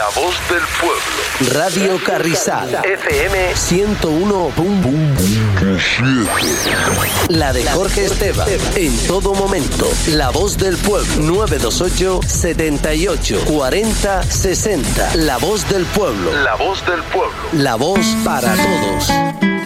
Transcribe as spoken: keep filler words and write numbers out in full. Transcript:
La voz del pueblo. Radio Carrizal. F M ciento uno punto siete. La de Jorge Esteban. En todo momento. La voz del pueblo. nueve dos ocho, setenta y ocho, cuarenta, sesenta. La voz del pueblo. La voz del pueblo. La voz para todos.